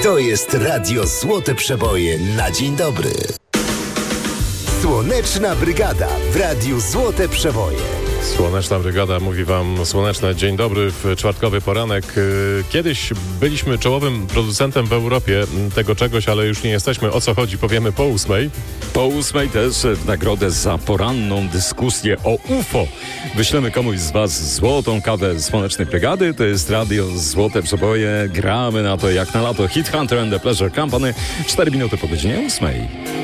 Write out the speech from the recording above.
To jest Radio Złote Przeboje na dzień dobry. Słoneczna Brygada w Radiu Złote Przeboje. Słoneczna Brygada mówi wam słoneczne dzień dobry w czwartkowy poranek. Kiedyś byliśmy czołowym producentem w Europie tego czegoś, ale już nie jesteśmy. O co chodzi, powiemy po 8. Po 8 też w nagrodę za poranną dyskusję o UFO. Wyślemy komuś z was złotą kawę Słonecznej Brygady. To jest Radio Złote Przeboje. Gramy na to jak na lato. Hit Hunter and the Pleasure Company. 4 minuty po godzinie 8.